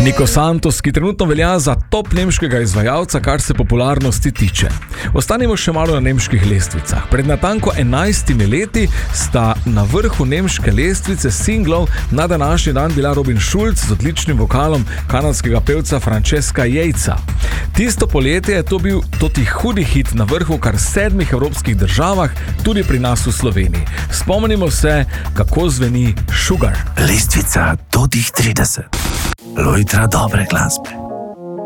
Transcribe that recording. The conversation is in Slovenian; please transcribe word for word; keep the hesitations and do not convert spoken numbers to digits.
Nico Santos, ki trenutno velja za top nemškega izvajalca, kar se popularnosti tiče. Ostanimo še malo na nemških lestvicah. Pred natanko enajstimi leti sta na vrhu nemške lestvice singlov na današnji dan bila Robin Schulz z odličnim vokalom kanadskega pevca Francesca Yatesa. Tisto poletje je to bil toti hudi hit na vrhu kar sedmih evropskih državah, tudi pri nas v Sloveniji. Spomnimo se, kako zveni Sugar. Lestvica totih trideset. Lojtra dobre glasbe.